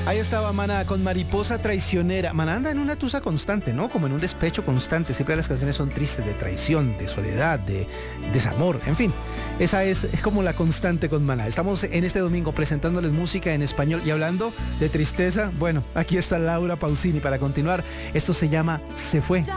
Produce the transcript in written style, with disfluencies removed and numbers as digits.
Ahí estaba Maná con Mariposa Traicionera. Maná anda en una tusa constante, ¿no? Como en un despecho constante. Siempre las canciones son tristes, de traición, de soledad, de desamor, en fin. Esa es como la constante con Maná. Estamos en este domingo presentándoles música en español y hablando de tristeza. Bueno, aquí está Laura Pausini para continuar. Esto se llama Se Fue.